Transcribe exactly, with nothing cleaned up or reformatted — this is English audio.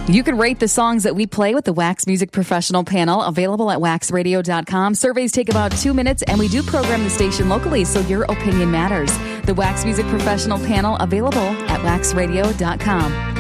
You can rate the songs that we play with the Wax Music Professional panel, available at wax radio dot com. Surveys take about two minutes, and we do program the station locally, so your opinion matters. The Wax Music Professional panel, available at wax radio dot com.